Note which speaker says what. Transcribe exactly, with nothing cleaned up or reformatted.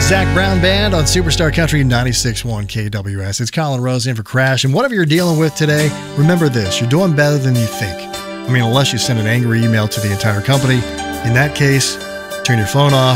Speaker 1: Zach Brown Band on Superstar Country ninety-six point one K W S. It's Colin Rose in for Crash. And whatever you're dealing with today, remember this. You're doing better than you think. I mean, unless you send an angry email to the entire company. In that case, turn your phone off.